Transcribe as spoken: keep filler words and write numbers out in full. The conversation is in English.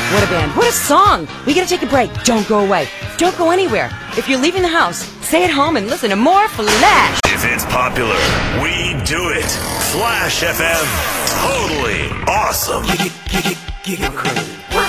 What a band. What a song. We gotta take a break. Don't go away. Don't go anywhere. If you're leaving the house, stay at home and listen to more Flash. If it's popular, we do it. Flash F M. Totally awesome. Gig, gig, gig, gig,